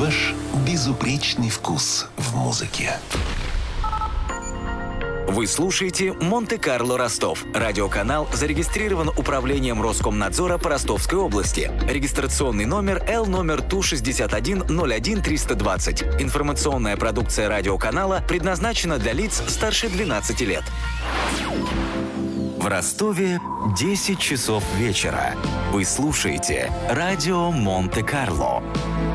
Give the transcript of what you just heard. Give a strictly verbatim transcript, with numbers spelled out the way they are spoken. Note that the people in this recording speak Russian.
Ваш безупречный вкус в музыке. Вы слушаете «Монте-Карло Ростов». Радиоканал зарегистрирован Управлением Роскомнадзора по Ростовской области. Регистрационный номер Л номер Ту шестьдесят один ноль один триста двадцать. Информационная продукция радиоканала предназначена для лиц старше двенадцати лет. В Ростове десять часов вечера. Вы слушаете радио «Монте-Карло».